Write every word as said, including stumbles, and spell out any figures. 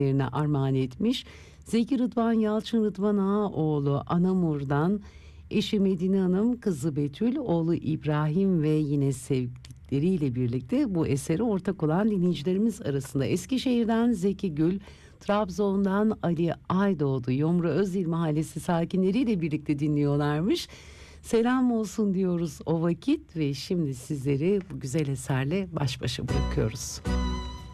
dinleyicilerine armağan etmiş. Zeki Rıdvan Yalçın Rıdvan Ağaoğlu Anamur'dan, eşi Medine Hanım, kızı Betül, oğlu İbrahim ve yine sevdikleriyle birlikte bu esere ortak olan dinleyicilerimiz arasında. Eskişehir'den Zeki Gül, Trabzon'dan Ali Aydoğdu, Yomru Özdil Mahallesi sakinleriyle birlikte dinliyorlarmış. Selam olsun diyoruz o vakit ve şimdi sizleri bu güzel eserle baş başa bırakıyoruz.